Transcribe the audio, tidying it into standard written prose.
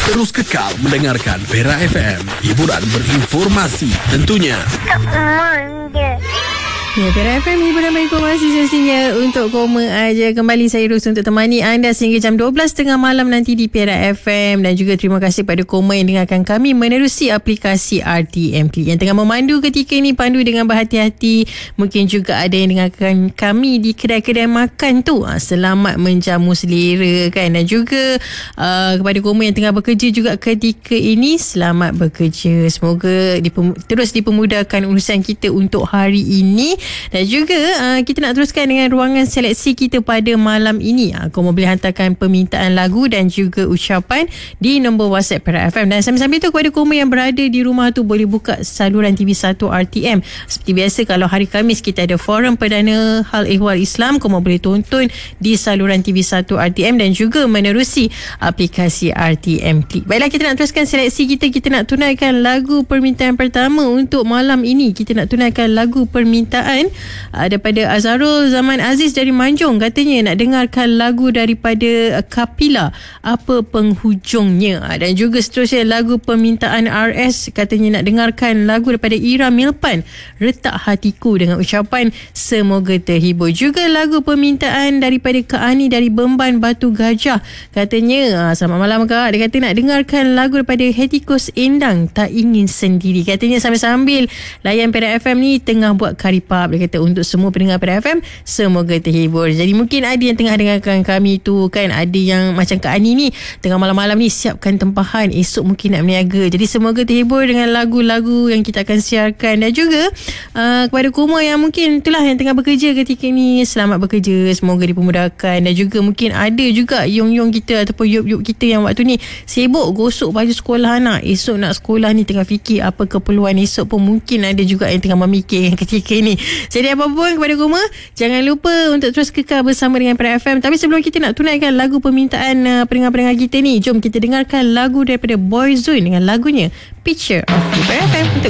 Terus kekal mendengarkan Perak FM. Hiburan berinformasi tentunya. Ya, Perak FM, hiburan berinformasi semestinya untuk koma aja. Kembali saya Ros untuk temani anda sehingga jam 12.30 malam nanti di Perak FM. Dan juga terima kasih pada koma yang dengarkan kami menerusi aplikasi RTM Klik. Yang tengah memandu ketika ini, pandu dengan berhati-hati. Mungkin juga ada yang dengarkan kami di kedai-kedai makan tu. Selamat menjamu selera kan. Dan juga kepada koma yang tengah bekerja juga ketika ini, selamat bekerja. Semoga terus dipermudahkan urusan kita untuk hari ini. Dan juga kita nak teruskan dengan ruangan seleksi kita pada malam ini. Kau boleh hantarkan permintaan lagu dan juga ucapan di nombor WhatsApp Perak FM. Dan sambil-sambil tu kepada koma yang berada di rumah tu, boleh buka saluran TV1 RTM. Seperti biasa, kalau hari Khamis kita ada forum perdana hal ehwal Islam, kau boleh tonton di saluran TV1 RTM dan juga menerusi aplikasi RTM Klik. Baiklah, kita nak teruskan seleksi kita. Kita nak tunaikan lagu permintaan pertama untuk malam ini. Kita nak tunaikan lagu permintaan daripada Azharul Zaman Aziz dari Manjung. Katanya nak dengarkan lagu daripada Kapila, Apa Penghujungnya. Dan juga seterusnya lagu permintaan RS, katanya nak dengarkan lagu daripada Ira Milpan, Retak Hatiku, dengan ucapan semoga terhibur. Juga lagu permintaan daripada Kak Ani dari Bemban Batu Gajah. Katanya selamat malam Kak. Dia kata nak dengarkan lagu daripada Hetikus Endang, Tak Ingin Sendiri. Katanya sambil-sambil layan Perak FM ni tengah buat kari pap. Dia kata untuk semua pendengar Perak FM, semoga terhibur. Jadi mungkin ada yang tengah dengarkan kami tu kan, ada yang macam Kak Ani ni tengah malam-malam ni siapkan tempahan, esok mungkin nak berniaga. Jadi semoga terhibur dengan lagu-lagu yang kita akan siarkan. Dan juga kepada koma yang mungkin itulah yang tengah bekerja ketika ni, selamat bekerja, semoga dipermudahkan. Dan juga mungkin ada juga yong-yong kita ataupun yup-yup kita yang waktu ni sibuk gosok baju sekolah anak, esok nak sekolah ni, tengah fikir apa keperluan esok pun. Mungkin ada juga yang tengah memikir ketika ini. Jadi apa pun kepada koma, jangan lupa untuk terus kekal bersama dengan Perak FM. Tapi sebelum kita nak tunaikan lagu permintaan pendengar-pendengar kita ni, jom kita dengarkan lagu daripada Boyzone dengan lagunya Picture of You. Perak FM untuk